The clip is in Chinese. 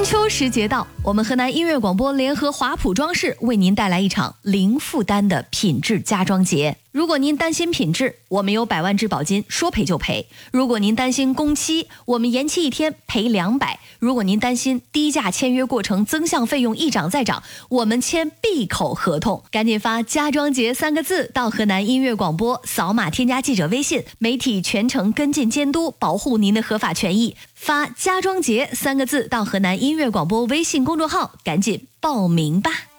中秋时节到，我们河南音乐广播联合华普装饰为您带来一场零负担的品质家装节。如果您担心品质，我们有100万质保金，说赔就赔；如果您担心工期，我们延期1天赔200；如果您担心低价签约过程增项费用一涨再涨，我们签闭口合同。赶紧发家装节3个字到河南音乐广播，扫码添加记者微信，媒体全程跟进监督，保护您的合法权益。发家装节3个字到河南音乐广播微信公众号，赶紧报名吧。